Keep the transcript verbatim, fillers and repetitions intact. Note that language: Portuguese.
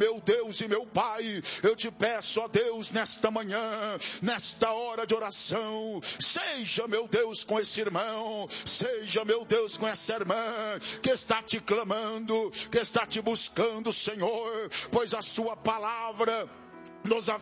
meu Deus e meu Pai, eu te peço, ó Deus, nesta manhã, nesta hora de oração, seja, meu Deus, com esse irmão, seja, meu Deus, com essa irmã, que está te clamando, que está te buscando, Senhor, pois a sua palavra nos